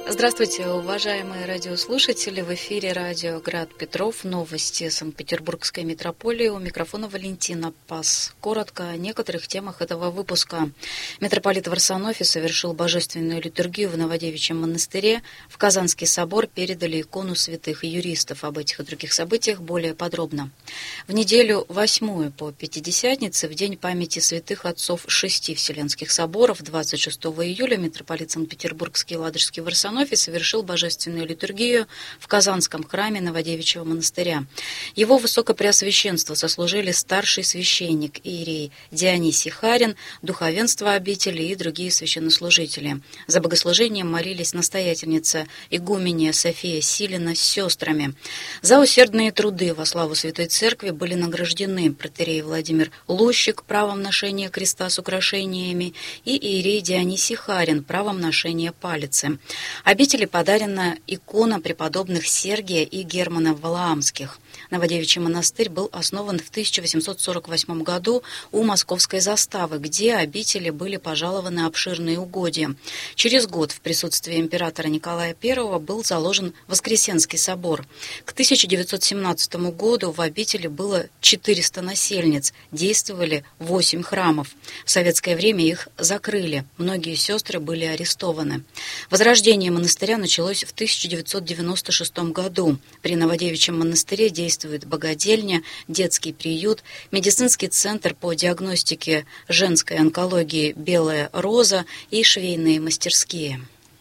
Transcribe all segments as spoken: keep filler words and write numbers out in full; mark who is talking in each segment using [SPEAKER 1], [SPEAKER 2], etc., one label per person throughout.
[SPEAKER 1] Здравствуйте, уважаемые радиослушатели! В эфире радио «Град Петров». Новости Санкт-Петербургской метрополии. У микрофона Валентина Пас. Коротко о некоторых темах этого выпуска. Митрополит Варсонофий совершил божественную литургию в Новодевичьем монастыре. В Казанский собор передали икону святых и юристов. Об этих и других событиях более подробно. В неделю восьмую по Пятидесятнице, в день памяти святых отцов шести Вселенских соборов, двадцать шестого июля, митрополит Санкт-Петербургский и Ладожский Варсонофий совершил божественную литургию в Казанском храме Новодевичьего монастыря. Его высокопреосвященство сослужили старший священник иерей Дионисий Харин, духовенство обители и другие священнослужители. За богослужением молились настоятельница игуменья София Силина с сестрами. За усердные труды во славу Святой Церкви были награждены протоиерей Владимир Лущик правом ношения креста с украшениями и иерей Дионисий Харин правом ношения палицы. Обители подарена икона преподобных Сергия и Германа Валаамских. Новодевичий монастырь был основан в тысяча восемьсот сорок восьмом году у Московской заставы, где обители были пожалованы обширные угодья. Через год в присутствии императора Николая Первого был заложен Воскресенский собор. К тысяча девятьсот семнадцатому году в обители было четыреста насельниц, действовали восемь храмов. В советское время их закрыли, многие сестры были арестованы. Возрождение монастыря началось в тысяча девятьсот девяносто шестом году. При Новодевичьем монастыре действует богадельня, детский приют, медицинский центр по диагностике женской онкологии «Белая роза» и швейные мастерские.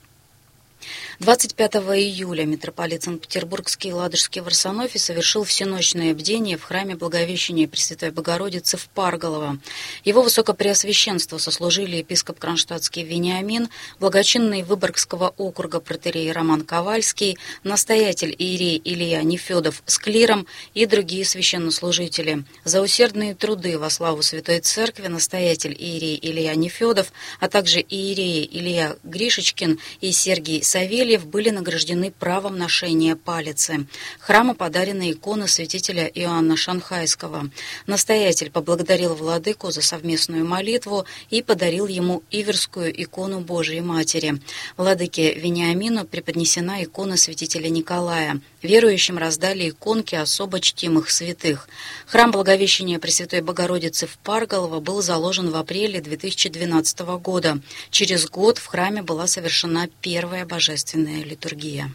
[SPEAKER 1] двадцать пятого июля митрополит Санкт-Петербургский и Ладожский Варсонофий совершил всеночное бдение в храме Благовещения Пресвятой Богородицы в Парголово. Его высокопреосвященство сослужили епископ кронштадтский Вениамин, благочинный Выборгского округа протоиерей Роман Ковальский, настоятель иерей Илья Нефедов с клиром и другие священнослужители. За усердные труды во славу Святой Церкви настоятель иерей Илья Нефедов, а также иереи Илья Гришечкин и Сергий Савельев были награждены правом ношения палицы. Храму подарена икона святителя Иоанна Шанхайского. Настоятель поблагодарил владыку за совместную молитву и подарил ему иверскую икону Божией Матери. Владыке Вениамину преподнесена икона святителя Николая. Верующим раздали иконки особо чтимых святых. Храм Благовещения Пресвятой Богородицы в Парголово был заложен в апреле две тысячи двенадцатого года. Через год в храме была совершена первая божественная литургия.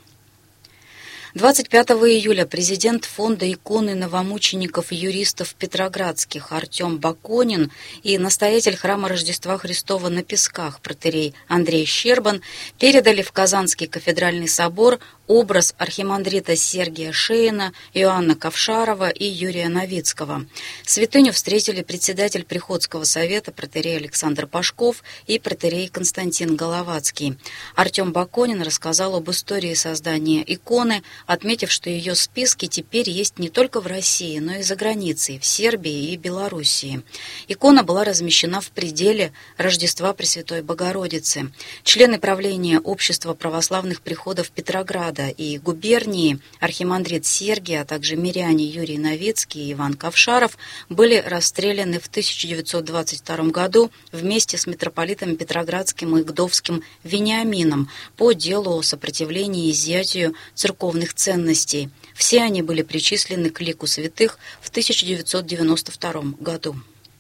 [SPEAKER 1] двадцать пятого июля президент фонда иконы новомучеников и юристов Петроградских Артем Баконин и настоятель храма Рождества Христова на Песках протоиерей Андрей Щербан передали в Казанский кафедральный собор образ архимандрита Сергия Шеина, Иоанна Ковшарова и Юрия Новицкого. Святыню встретили председатель Приходского совета протоиерей Александр Пашков и протоиерей Константин Головацкий. Артем Баконин рассказал об истории создания иконы, отметив, что ее списки теперь есть не только в России, но и за границей, в Сербии и Белоруссии. Икона была размещена в пределе Рождества Пресвятой Богородицы. Члены правления Общества православных приходов Петрограда и губернии, архимандрит Сергий, а также миряне Юрий Новицкий и Иван Ковшаров были расстреляны в тысяча девятьсот двадцать втором году вместе с митрополитом Петроградским и Гдовским Вениамином по делу о сопротивлении изъятию церковных ценностей. Все они были причислены к лику святых в тысяча девятьсот девяносто втором году.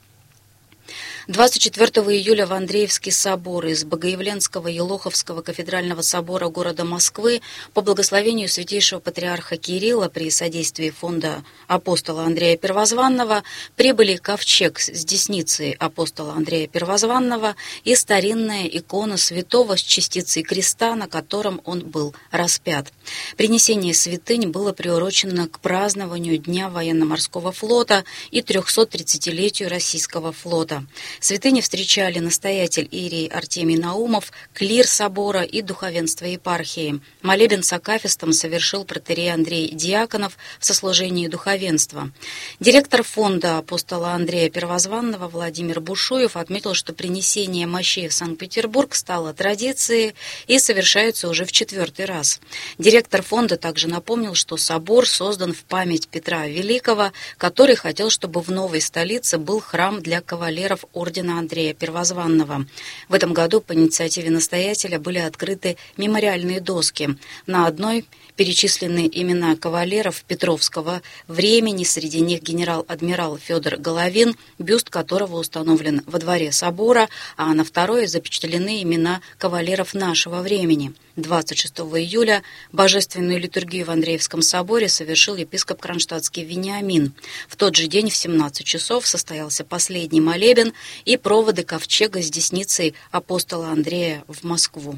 [SPEAKER 1] двадцать четвёртого июля в Андреевский собор из Богоявленского Елоховского кафедрального собора города Москвы по благословению святейшего патриарха Кирилла при содействии фонда апостола Андрея Первозванного прибыли ковчег с десницей апостола Андрея Первозванного и старинная икона святого с частицей креста, на котором он был распят. Принесение святынь было приурочено к празднованию Дня военно-морского флота и трехсотридцатилетию Российского флота. Святыни встречали настоятель иерей Артемий Наумов, клир собора и духовенство епархии. Молебен с акафистом совершил протоиерей Андрей Диаконов в сослужении духовенства. Директор фонда апостола Андрея Первозванного Владимир Бушуев отметил, что принесение мощей в Санкт-Петербург стало традицией и совершается уже в четвертый раз. Директор фонда также напомнил, что собор создан в память Петра Великого, который хотел, чтобы в новой столице был храм для кавалеров ордена Андрея Первозванного. В этом году по инициативе настоятеля были открыты мемориальные доски. На одной перечислены имена кавалеров Петровского времени, среди них генерал-адмирал Федор Головин, бюст которого установлен во дворе собора, а на второй запечатлены имена кавалеров нашего времени. двадцать шестого июля божественную литургию в Андреевском соборе совершил епископ кронштадтский Вениамин. В тот же день в семнадцать часов состоялся последний молебен и проводы ковчега с десницей апостола Андрея в Москву.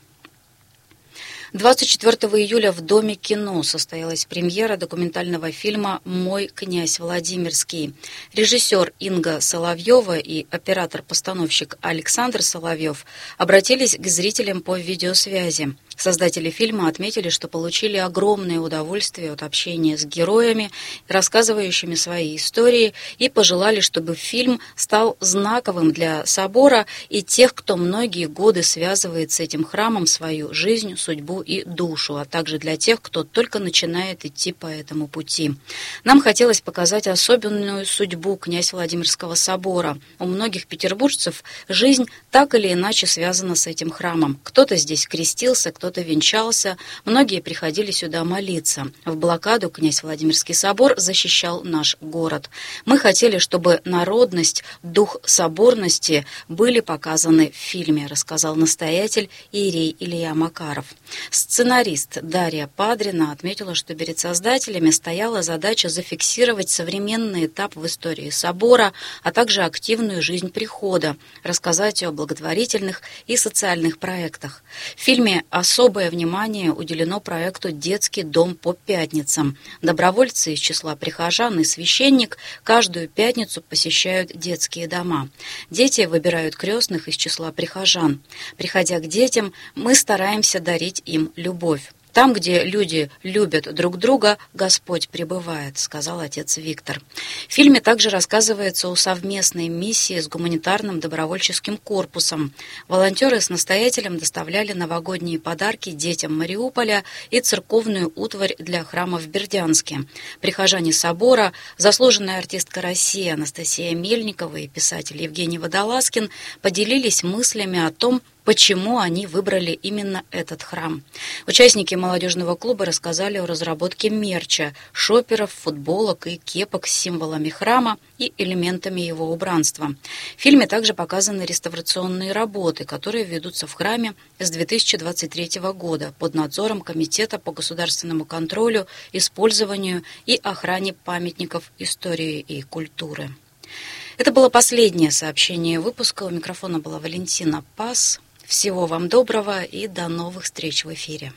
[SPEAKER 1] двадцать четвёртого июля в Доме кино состоялась премьера документального фильма «Мой князь Владимирский». Режиссер Инга Соловьева и оператор-постановщик Александр Соловьев обратились к зрителям по видеосвязи. Создатели фильма отметили, что получили огромное удовольствие от общения с героями, рассказывающими свои истории, и пожелали, чтобы фильм стал знаковым для собора и тех, кто многие годы связывает с этим храмом свою жизнь, судьбу и душу, а также для тех, кто только начинает идти по этому пути. Нам хотелось показать особенную судьбу князь Владимирского собора. У многих петербуржцев жизнь так или иначе связана с этим храмом. Кто-то здесь крестился, кто кто-то венчался, многие приходили сюда молиться. В блокаду князь Владимирский собор защищал наш город. Мы хотели, чтобы народность, дух соборности были показаны в фильме, рассказал настоятель иерей Илья Макаров. Сценарист Дарья Падрина отметила, что перед создателями стояла задача зафиксировать современный этап в истории собора, а также активную жизнь прихода, рассказать о благотворительных и социальных проектах. В фильме особое внимание уделено проекту «Детский дом по пятницам». Добровольцы из числа прихожан и священник каждую пятницу посещают детские дома. Дети выбирают крестных из числа прихожан. Приходя к детям, мы стараемся дарить им любовь. «Там, где люди любят друг друга, Господь пребывает», — сказал отец Виктор. В фильме также рассказывается о совместной миссии с гуманитарным добровольческим корпусом. Волонтеры с настоятелем доставляли новогодние подарки детям Мариуполя и церковную утварь для храма в Бердянске. Прихожане собора, заслуженная артистка России Анастасия Мельникова и писатель Евгений Водолазкин поделились мыслями о том, почему они выбрали именно этот храм. Участники молодежного клуба рассказали о разработке мерча, шоперов, футболок и кепок с символами храма и элементами его убранства. В фильме также показаны реставрационные работы, которые ведутся в храме с две тысячи двадцать третьего года под надзором Комитета по государственному контролю, использованию и охране памятников истории и культуры. Это было последнее сообщение выпуска. У микрофона была Валентина Пас. Всего вам доброго и до новых встреч в эфире.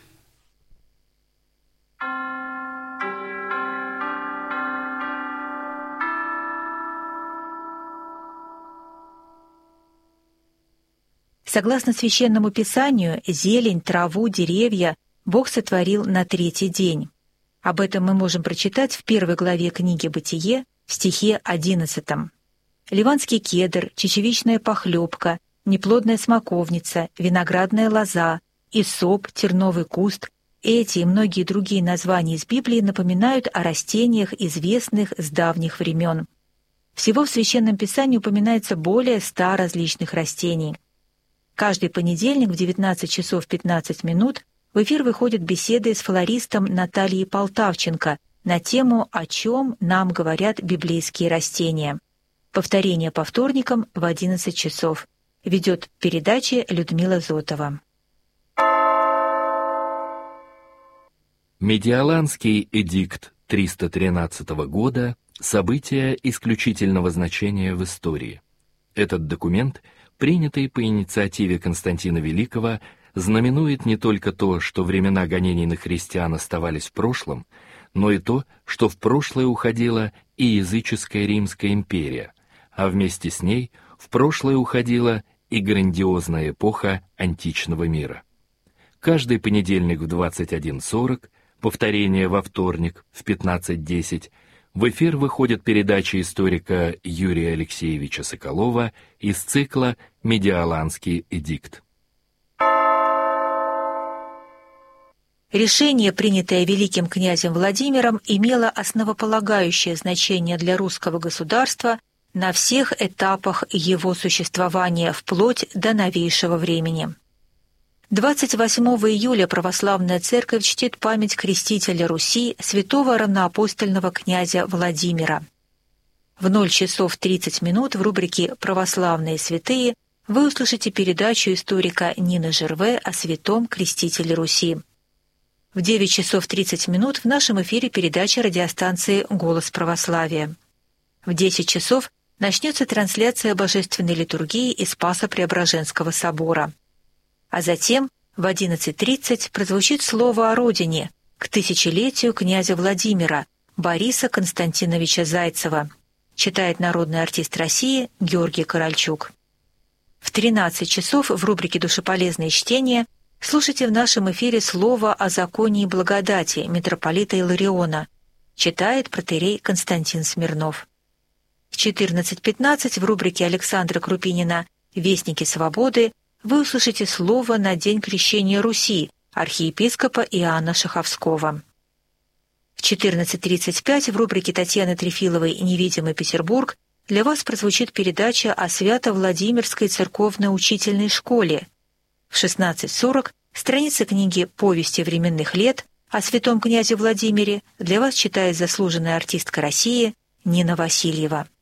[SPEAKER 2] Согласно Священному Писанию, зелень, траву, деревья Бог сотворил на третий день. Об этом мы можем прочитать в первой главе книги «Бытие» в стихе одиннадцатом. Ливанский кедр, чечевичная похлебка, неплодная смоковница, виноградная лоза, исоп, терновый куст — эти и многие другие названия из Библии напоминают о растениях, известных с давних времен. Всего в Священном Писании упоминается более ста различных растений. Каждый понедельник в девятнадцать часов пятнадцать минут в эфир выходят беседы с флористом Натальей Полтавченко на тему «О чем нам говорят библейские растения». Повторение по вторникам в одиннадцать часов. Ведет передачи Людмила Зотова.
[SPEAKER 3] Медиаланский эдикт триста тринадцатого года – событие исключительного значения в истории. Этот документ, принятый по инициативе Константина Великого, знаменует не только то, что времена гонений на христиан оставались в прошлом, но и то, что в прошлое уходила и языческая Римская империя, а вместе с ней в прошлое уходила и грандиозная эпоха античного мира. Каждый понедельник в двадцать один сорок, повторение во вторник в пятнадцать десять, в эфир выходят передачи историка Юрия Алексеевича Соколова из цикла «Медиаланский эдикт».
[SPEAKER 2] Решение, принятое великим князем Владимиром, имело основополагающее значение для русского государства на всех этапах его существования вплоть до новейшего времени. двадцать восьмого июля Православная Церковь чтит память крестителя Руси святого равноапостольного князя Владимира. В ноль часов тридцать минут в рубрике «Православные святые» вы услышите передачу историка Нины Жерве о святом крестителе Руси. В девять часов тридцать минут в нашем эфире передача радиостанции «Голос православия». В десять часов начнется трансляция божественной литургии из Спасо-Преображенского собора. А затем в одиннадцать тридцать прозвучит слово о родине к тысячелетию князя Владимира Бориса Константиновича Зайцева, читает народный артист России Георгий Корольчук. В тринадцать часов в рубрике «Душеполезные чтения» слушайте в нашем эфире слово о законе и благодати митрополита Илариона, читает протоиерей Константин Смирнов. В четырнадцать пятнадцать в рубрике Александра Крупинина «Вестники свободы» вы услышите слово на День крещения Руси архиепископа Иоанна Шаховского. В четырнадцать тридцать пять в рубрике Татьяны Трефиловой «Невидимый Петербург» для вас прозвучит передача о Свято-Владимирской церковно-учительной школе. В шестнадцать сорок страницы книги «Повести временных лет» о святом князе Владимире для вас читает заслуженная артистка России Нина Васильева.